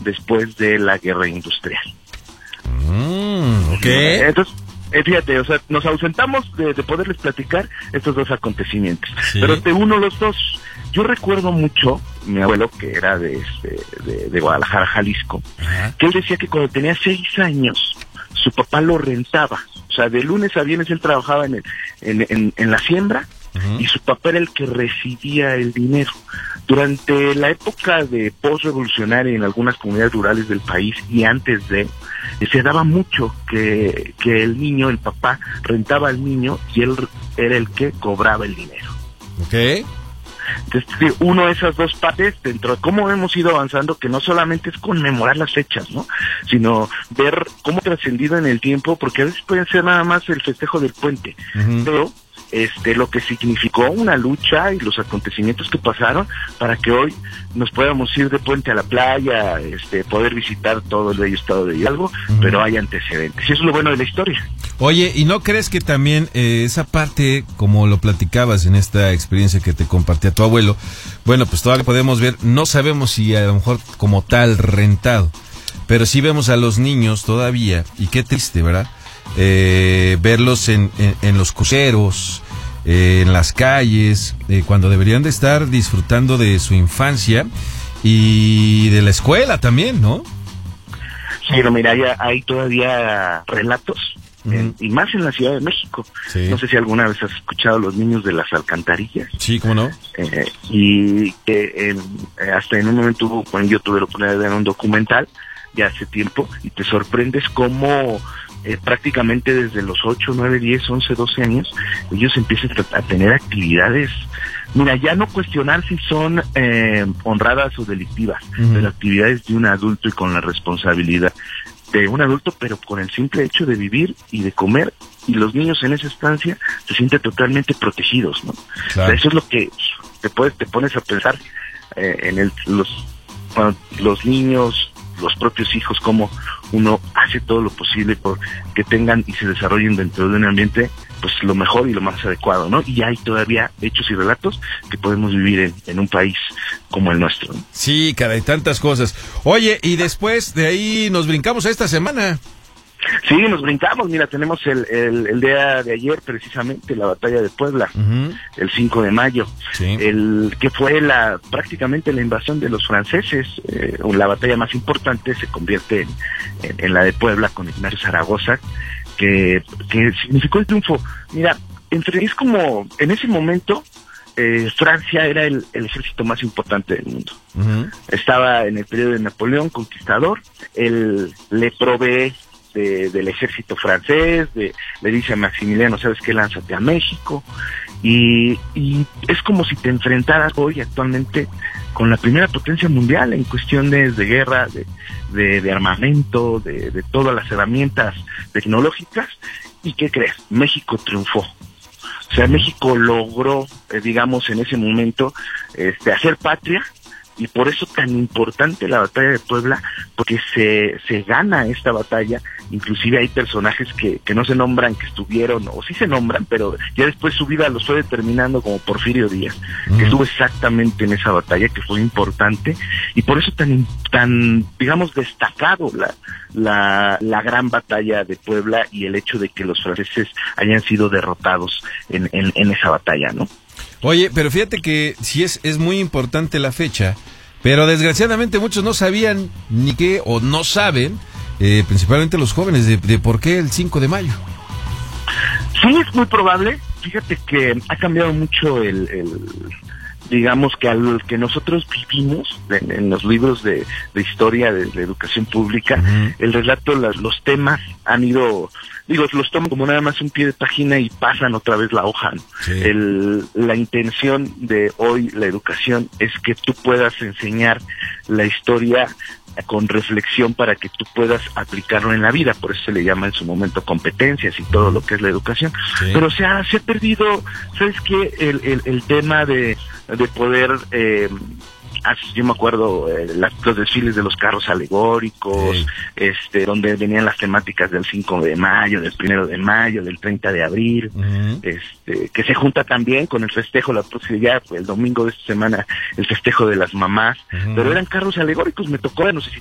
después de la guerra industrial. ¿Qué? Entonces, fíjate, o sea, nos ausentamos de poderles platicar estos dos acontecimientos, sí, pero te uno los dos. Yo recuerdo mucho mi abuelo, que era de Guadalajara, Jalisco, ajá, que él decía que cuando tenía 6 años, su papá lo rentaba. O sea, de lunes a viernes él trabajaba en la siembra, y su papá era el que recibía el dinero. Durante la época de post-revolucionaria en algunas comunidades rurales del país y antes de, se daba mucho que el niño, el papá, rentaba al niño y él era el que cobraba el dinero. Ok. Entonces, uno de esas dos partes, dentro de cómo hemos ido avanzando, que no solamente es conmemorar las fechas, ¿no?, sino ver cómo ha trascendido en el tiempo, porque a veces puede ser nada más el festejo del puente, pero lo que significó una lucha y los acontecimientos que pasaron para que hoy nos podamos ir de puente a la playa, poder visitar todo el bello estado de Hidalgo, pero hay antecedentes. Y eso es lo bueno de la historia. Oye, ¿y no crees que también esa parte, como lo platicabas en esta experiencia que te compartía tu abuelo, bueno, pues todavía podemos ver, no sabemos si a lo mejor como tal rentado, pero sí vemos a los niños todavía, y qué triste, ¿verdad? Verlos en los cruceros, en las calles, cuando deberían de estar disfrutando de su infancia y de la escuela también, ¿no? Sí, pero mira, hay todavía relatos, y más en la Ciudad de México. Sí. No sé si alguna vez has escuchado los niños de las alcantarillas. Sí, ¿cómo no? Y hasta en un momento cuando yo tuve la oportunidad de ver un documental ya hace tiempo, y te sorprendes cómo prácticamente desde los 8, 9, 10, 11, 12 años ellos empiezan a tener actividades, mira, ya no cuestionar si son honradas o delictivas, pero actividades de un adulto y con la responsabilidad de un adulto, pero con el simple hecho de vivir y de comer, y los niños en esa estancia se sienten totalmente protegidos, ¿no? Claro. O sea, eso es lo que te pones a pensar los niños, los propios hijos, cómo uno hace todo lo posible por que tengan y se desarrollen dentro de un ambiente, pues lo mejor y lo más adecuado, ¿no? Y hay todavía hechos y relatos que podemos vivir en un país como el nuestro, ¿no? Sí, caray, tantas cosas. Oye, y después de ahí nos brincamos a esta semana. Sí, nos brincamos, mira, tenemos el día de ayer precisamente la batalla de Puebla, el 5 de mayo, sí, que fue prácticamente la invasión de los franceses, la batalla más importante se convierte en la de Puebla con Ignacio Zaragoza, que significó el triunfo. Mira, es como, en ese momento, Francia era el ejército más importante del mundo. Estaba en el periodo de Napoleón Conquistador, él le provee del ejército francés, le dice a Maximiliano, ¿sabes qué? Lánzate a México, y es como si te enfrentaras hoy actualmente con la primera potencia mundial en cuestiones de guerra, de armamento, de todas las herramientas tecnológicas. ¿Y qué crees? México triunfó. O sea, México logró, digamos, en ese momento, hacer patria, y por eso tan importante la batalla de Puebla, porque se gana esta batalla. Inclusive hay personajes que no se nombran, que estuvieron, o sí se nombran, pero ya después su vida los fue determinando, como Porfirio Díaz, que estuvo exactamente en esa batalla, que fue importante, y por eso tan digamos, destacado la gran batalla de Puebla, y el hecho de que los franceses hayan sido derrotados en esa batalla, ¿no? Oye, pero fíjate que sí es muy importante la fecha, pero desgraciadamente muchos no sabían ni qué, o no saben, principalmente los jóvenes, de por qué el 5 de mayo. Sí, es muy probable. Fíjate que ha cambiado mucho digamos que al que nosotros vivimos en los libros de historia de educación pública, el relato, los temas han ido, los toman como nada más un pie de página y pasan otra vez la hoja, ¿no? Sí. La intención de hoy la educación es que tú puedas enseñar la historia con reflexión para que tú puedas aplicarlo en la vida. Por eso se le llama en su momento competencias y todo lo que es la educación. Sí. Pero se ha perdido, ¿sabes qué? El tema de poder, yo me acuerdo, los desfiles de los carros alegóricos, sí, donde venían las temáticas del 5 de mayo, del 1 de mayo, del 30 de abril, que se junta también con el festejo, la próxima, el domingo de esta semana, el festejo de las mamás, pero eran carros alegóricos. Me tocó, no sé si